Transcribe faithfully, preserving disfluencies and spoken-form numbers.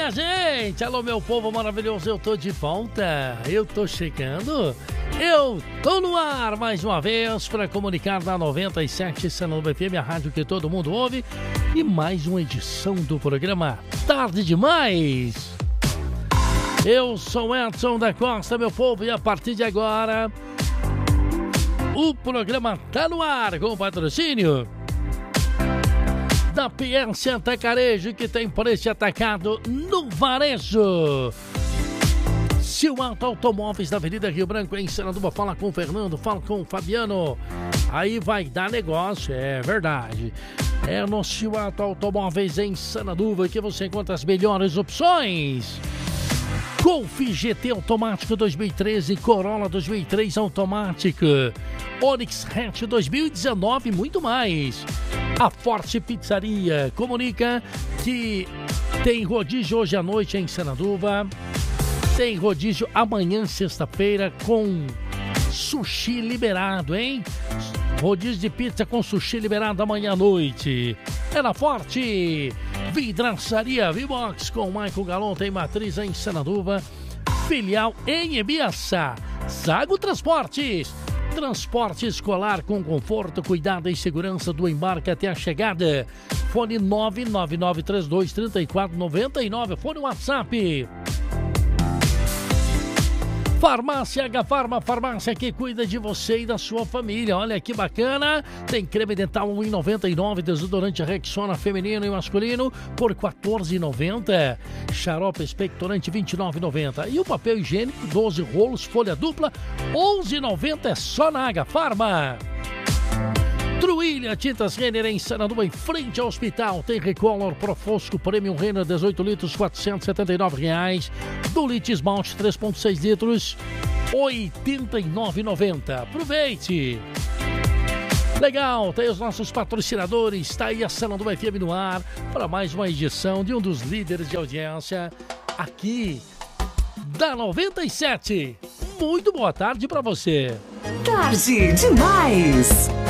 minha gente! Alô, meu povo maravilhoso, eu tô de volta, eu tô chegando, eu tô no ar mais uma vez para comunicar da noventa e sete Sananduva F M, a rádio que todo mundo ouve, e mais uma edição do programa Tarde Demais. Eu sou Edson da Costa, meu povo, e a partir de agora, o programa tá no ar com o patrocínio da Piense Atacarejo, que tem preço atacado no varejo. Silmata Automóveis, da Avenida Rio Branco, em Sananduva. Fala com o Fernando, fala com o Fabiano. Aí vai dar negócio, é verdade. É no Silmata Automóveis, em Sananduva, que você encontra as melhores opções. Golf G T automático dois mil e treze, Corolla dois mil e três automático, Onix Hatch dois mil e dezenove e muito mais. A Forte Pizzaria comunica que tem rodízio hoje à noite em Sananduva, tem rodízio amanhã, sexta-feira, com sushi liberado, hein? Rodízio de pizza com sushi liberado amanhã à noite. É na Forte. Vidraçaria V-Box com Michael Galon, tem matriz em Sananduva, filial em Ibiaçá. Zago Transportes, transporte escolar com conforto, cuidado e segurança do embarque até a chegada. Fone nove nove nove três dois três quatro nove nove, fone WhatsApp. Farmácia H Farma, farmácia que cuida de você e da sua família. Olha que bacana, tem creme dental um real e noventa e nove, desodorante Rexona feminino e masculino por quatorze reais e noventa centavos, xarope expectorante vinte e nove reais e noventa centavos e o papel higiênico doze rolos, folha dupla onze reais e noventa centavos, é só na H Farma. Truilha Tintas Renner em Sananduva, em frente ao hospital. Tem Recolor Profosco Premium Renner dezoito litros, quatrocentos e setenta e nove reais. Dulite Esmalte três vírgula seis litros, oitenta e nove reais e noventa centavos. Aproveite! Legal, tem os nossos patrocinadores. Está aí a Sananduva F M no ar para mais uma edição de um dos líderes de audiência aqui da noventa e sete. Muito boa tarde para você. Tarde Demais.